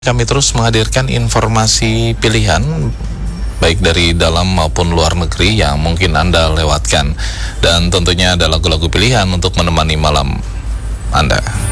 Kami terus menghadirkan informasi pilihan baik dari dalam maupun luar negeri yang mungkin Anda lewatkan. Dan tentunya ada lagu-lagu pilihan untuk menemani malam Anda.